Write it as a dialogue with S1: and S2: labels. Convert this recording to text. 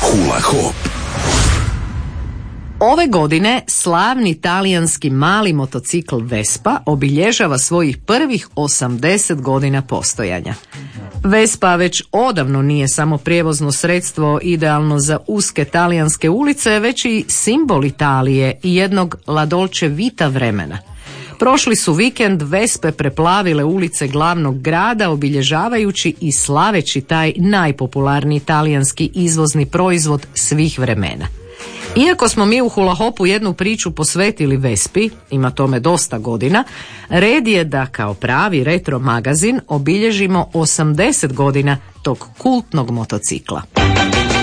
S1: Hula Hop.
S2: Ove godine slavni talijanski mali motocikl Vespa obilježava svojih prvih 80 godina postojanja. Vespa već odavno nije samo prijevozno sredstvo idealno za uske talijanske ulice, već i simbol Italije i jednog La Dolce Vita vremena. Prošli su vikend Vespe preplavile ulice glavnog grada, obilježavajući i slaveći taj najpopularniji talijanski izvozni proizvod svih vremena. Iako smo mi u Hula Hopu jednu priču posvetili Vespi, ima tome dosta godina, red je da kao pravi retro magazin obilježimo 80 godina tog kultnog motocikla.